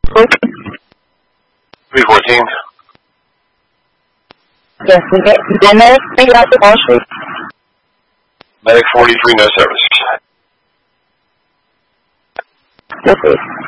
Okay. 314. Yes, we get medic 3 out to Wall Street. Medic 43, no service. Yes, please.